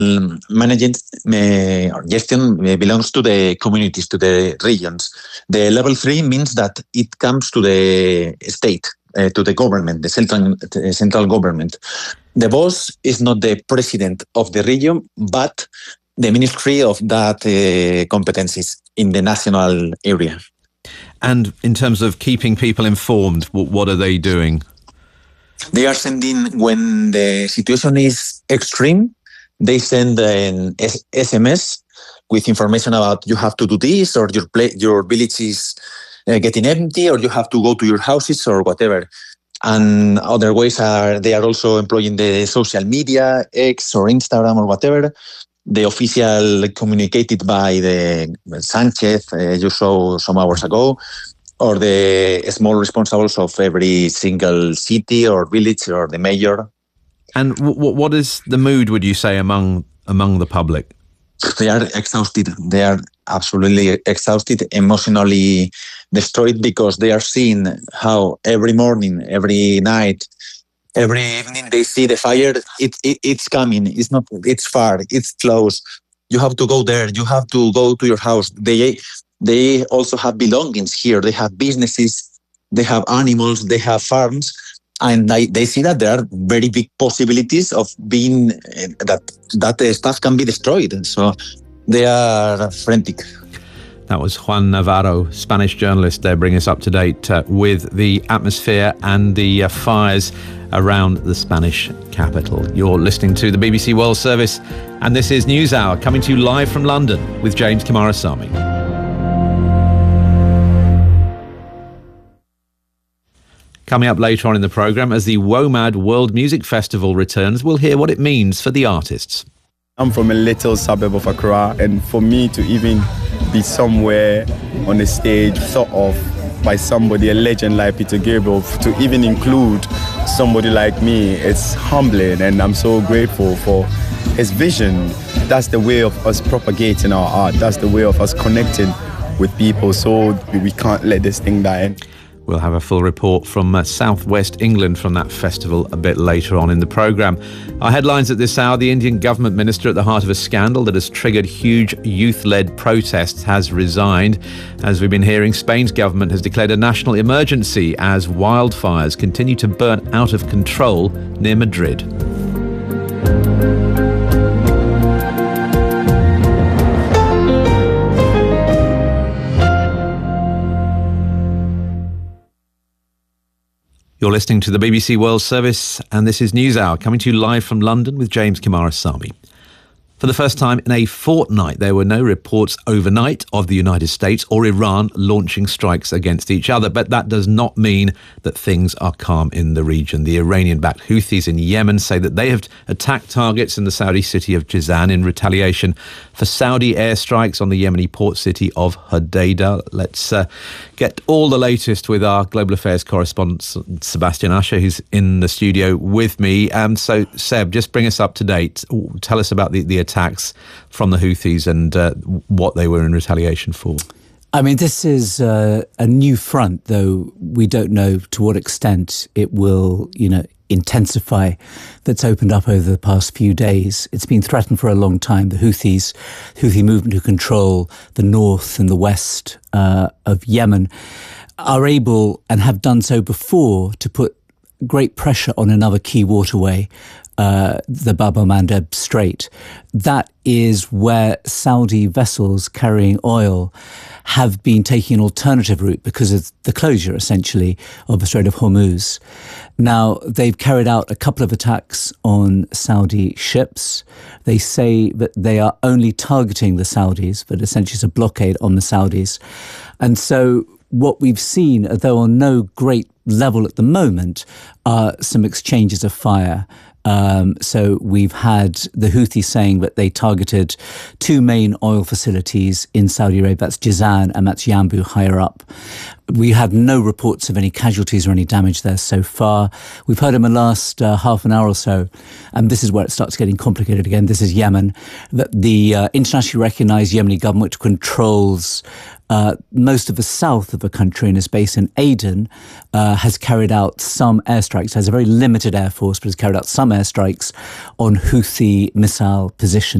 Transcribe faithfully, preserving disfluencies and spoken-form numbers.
management uh, or gestion uh, belongs to the communities, to the regions. The level three means that it comes to the state, uh, to the government, the central, the central government. The boss is not the president of the region, but the ministry of that uh, competencies in the national area. And in terms of keeping people informed, what are they doing? They are sending, when the situation is extreme, they send an S M S with information about you have to do this, or your play, your village is uh, getting empty, or you have to go to your houses, or whatever. And other ways are they are also employing the social media, X or Instagram or whatever. The official communicated by the Sanchez, uh, you saw some hours ago, or the small responsibles of every single city or village or the mayor. And w- what is the mood, would you say, among among the public? They are exhausted. They are absolutely exhausted, emotionally destroyed, because they are seeing how every morning, every night, every evening they see the fire. It, it it's coming. It's not. It's far. It's close. You have to go there. You have to go to your house. They they also have belongings here. They have businesses. They have animals. They have farms. And they, they see that there are very big possibilities of being, uh, that that uh, stuff can be destroyed. And so they are frantic. That was Juan Navarro, Spanish journalist, there bringing us up to date uh, with the atmosphere and the uh, fires around the Spanish capital. You're listening to the B B C World Service, and this is NewsHour, coming to you live from London with James Kimarasamy. Coming up later on in the programme, as the WOMAD World Music Festival returns, we'll hear what it means for the artists. I'm from a little suburb of Accra, and for me to even be somewhere on the stage thought of by somebody, a legend like Peter Gabriel, to even include somebody like me, it's humbling, and I'm so grateful for his vision. That's the way of us propagating our art. That's the way of us connecting with people, so we can't let this thing die. We'll have a full report from uh, southwest England from that festival a bit later on in the programme. Our headlines at this hour: the Indian government minister at the heart of a scandal that has triggered huge youth-led protests has resigned. As we've been hearing, Spain's government has declared a national emergency as wildfires continue to burn out of control near Madrid. You're listening to the B B C World Service, and this is NewsHour, coming to you live from London with James Kimarasamy. For the first time in a fortnight, there were no reports overnight of the United States or Iran launching strikes against each other. But that does not mean that things are calm in the region. The Iranian-backed Houthis in Yemen say that they have attacked targets in the Saudi city of Jizan in retaliation for Saudi airstrikes on the Yemeni port city of Hodeidah. Let's uh, get all the latest with our global affairs correspondent, Sebastian Usher, who's in the studio with me. Um, so, Seb, just bring us up to date. Tell us about the, the attacks from the Houthis and uh, what they were in retaliation for. I mean, this is uh, a new front, though we don't know to what extent it will, you know, intensify, that's opened up over the past few days. It's been threatened for a long time. The Houthis, Houthi movement who control the north and the west uh, of Yemen, are able, and have done so before, to put great pressure on another key waterway, uh, the Bab el-Mandeb Strait. That is where Saudi vessels carrying oil have been taking an alternative route because of the closure, essentially, of the Strait of Hormuz. Now, they've carried out a couple of attacks on Saudi ships. They say that they are only targeting the Saudis, but essentially it's a blockade on the Saudis. And so what we've seen, though on no great level at the moment, are some exchanges of fire. Um, so we've had the Houthis saying that they targeted two main oil facilities in Saudi Arabia. That's Jizan and that's Yanbu higher up. We have no reports of any casualties or any damage there so far. We've heard in the last uh, half an hour or so, and this is where it starts getting complicated again. This is Yemen, that the uh, internationally recognized Yemeni government controls uh, most of the south of the country and is based in Aden, uh, has carried out some airstrikes, has a very limited air force, but has carried out some airstrikes on Houthi missile positions.